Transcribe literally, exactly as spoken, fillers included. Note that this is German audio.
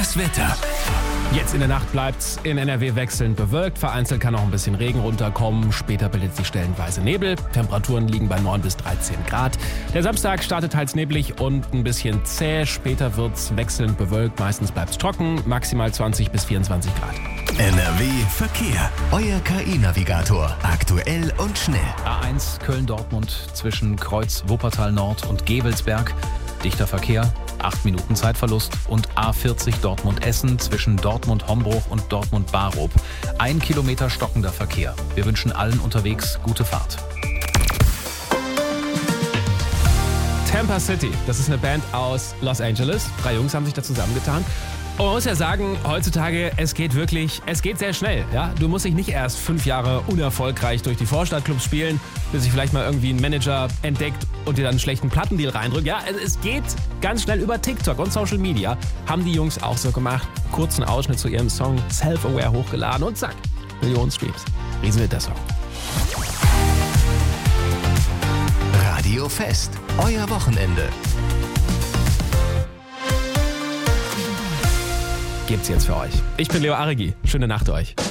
Das Wetter. Jetzt in der Nacht bleibt's in N R W wechselnd bewölkt. Vereinzelt kann auch ein bisschen Regen runterkommen. Später bildet sich stellenweise Nebel. Temperaturen liegen bei neun bis dreizehn Grad. Der Samstag startet teils neblig und ein bisschen zäh. Später wird's wechselnd bewölkt. Meistens bleibt's trocken. Maximal zwanzig bis vierundzwanzig Grad. N R W Verkehr. Euer K I-Navigator. Aktuell und schnell. A eins Köln-Dortmund zwischen Kreuz Wuppertal Nord und Gevelsberg. Dichter Verkehr, acht Minuten Zeitverlust. Und A vierzig Dortmund-Essen zwischen Dortmund-Hombruch und Dortmund-Barup. Ein Kilometer stockender Verkehr. Wir wünschen allen unterwegs gute Fahrt. Tampa City, das ist eine Band aus Los Angeles. Drei Jungs haben sich da zusammengetan. Und man muss ja sagen, heutzutage, es geht wirklich, es geht sehr schnell. Ja? Du musst dich nicht erst fünf Jahre unerfolgreich durch die Vorstadtclubs spielen, bis sich vielleicht mal irgendwie ein Manager entdeckt und dir dann einen schlechten Plattendeal reindrückt. Ja, es geht ganz schnell über TikTok und Social Media. Haben die Jungs auch so gemacht. Kurzen Ausschnitt zu ihrem Song Self-Aware hochgeladen und zack, Millionen Streams. Riesenhit der Song. Radio Fest. Euer Wochenende. Gibt's jetzt für euch. Ich bin Leo Aregi. Schöne Nacht euch.